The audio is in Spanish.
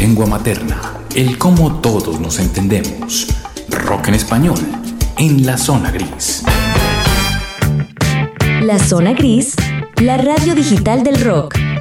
lengua materna, el cómo todos nos entendemos. Rock en español, en la zona gris. La zona gris, la radio digital del rock.